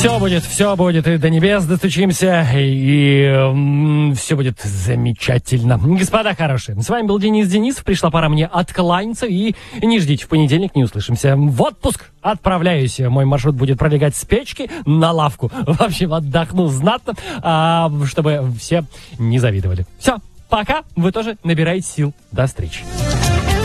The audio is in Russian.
Все будет, и до небес достучимся, и все будет замечательно. Господа хорошие, с вами был Денис Денисов, пришла пора мне откланяться, и не ждите, в понедельник не услышимся. В отпуск отправляюсь, мой маршрут будет пролегать с печки на лавку. В общем, отдохну знатно, чтобы все не завидовали. Все, пока, вы тоже набираете сил. До встречи.